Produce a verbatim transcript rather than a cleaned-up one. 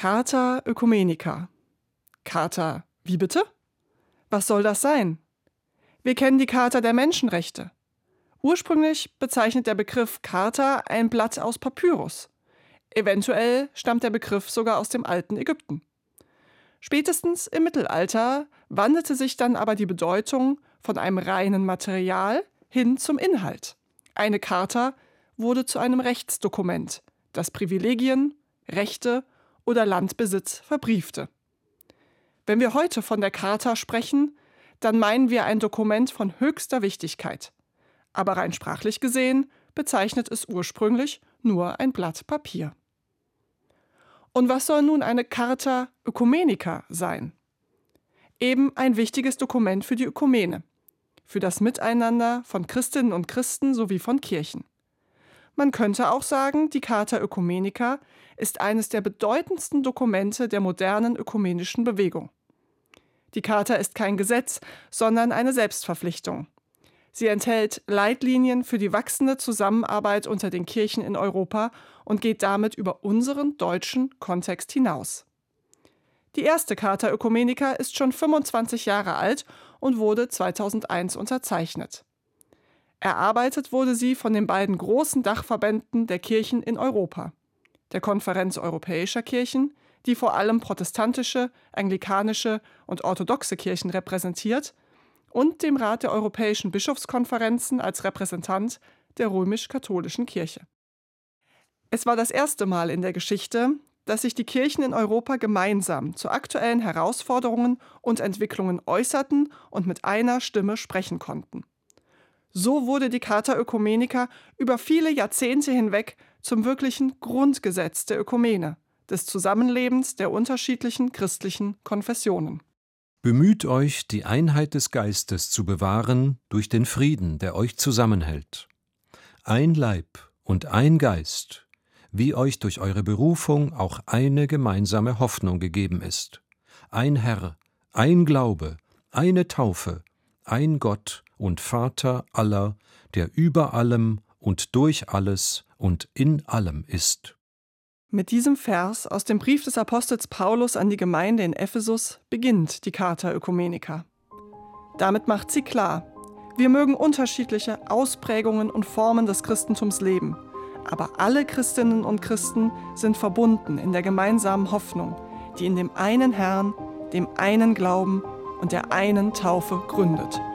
Charta Oecumenica. Charta, wie bitte? Was soll das sein? Wir kennen die Charta der Menschenrechte. Ursprünglich bezeichnet der Begriff Charta ein Blatt aus Papyrus. Eventuell stammt der Begriff sogar aus dem alten Ägypten. Spätestens im Mittelalter wandelte sich dann aber die Bedeutung von einem reinen Material hin zum Inhalt. Eine Charta wurde zu einem Rechtsdokument, das Privilegien, Rechte oder Landbesitz verbriefte. Wenn wir heute von der Charta sprechen, dann meinen wir ein Dokument von höchster Wichtigkeit. Aber rein sprachlich gesehen bezeichnet es ursprünglich nur ein Blatt Papier. Und was soll nun eine Charta Oecumenica sein? Eben ein wichtiges Dokument für die Ökumene, für das Miteinander von Christinnen und Christen sowie von Kirchen. Man könnte auch sagen, die Charta Oecumenica ist eines der bedeutendsten Dokumente der modernen ökumenischen Bewegung. Die Charta ist kein Gesetz, sondern eine Selbstverpflichtung. Sie enthält Leitlinien für die wachsende Zusammenarbeit unter den Kirchen in Europa und geht damit über unseren deutschen Kontext hinaus. Die erste Charta Oecumenica ist schon fünfundzwanzig Jahre alt und wurde zweitausendeins unterzeichnet. Erarbeitet wurde sie von den beiden großen Dachverbänden der Kirchen in Europa, der Konferenz Europäischer Kirchen, die vor allem protestantische, anglikanische und orthodoxe Kirchen repräsentiert, und dem Rat der Europäischen Bischofskonferenzen als Repräsentant der römisch-katholischen Kirche. Es war das erste Mal in der Geschichte, dass sich die Kirchen in Europa gemeinsam zu aktuellen Herausforderungen und Entwicklungen äußerten und mit einer Stimme sprechen konnten. So wurde die Charta Oecumenica über viele Jahrzehnte hinweg zum wirklichen Grundgesetz der Ökumene, des Zusammenlebens der unterschiedlichen christlichen Konfessionen. Bemüht euch, die Einheit des Geistes zu bewahren durch den Frieden, der euch zusammenhält. Ein Leib und ein Geist, wie euch durch eure Berufung auch eine gemeinsame Hoffnung gegeben ist. Ein Herr, ein Glaube, eine Taufe, ein Gott und Vater aller, der über allem und durch alles und in allem ist. Mit diesem Vers aus dem Brief des Apostels Paulus an die Gemeinde in Ephesus beginnt die Charta Oecumenica. Damit macht sie klar, wir mögen unterschiedliche Ausprägungen und Formen des Christentums leben, aber alle Christinnen und Christen sind verbunden in der gemeinsamen Hoffnung, die in dem einen Herrn, dem einen Glauben und der einen Taufe gründet.